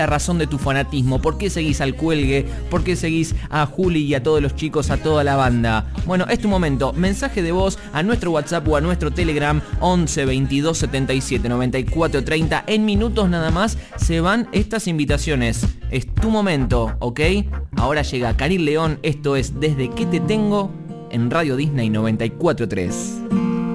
la razón de tu fanatismo, por qué seguís al Cuelgue, por qué seguís a Juli y a todos los chicos, a toda la banda. Bueno, es tu momento. Mensaje de voz a nuestro WhatsApp o a nuestro Telegram 11 22 77 94 30. En minutos nada más se van estas invitaciones. Es tu momento, ¿ok? Ahora llega Karim León. Esto es Desde que te tengo en Radio Disney 94.3.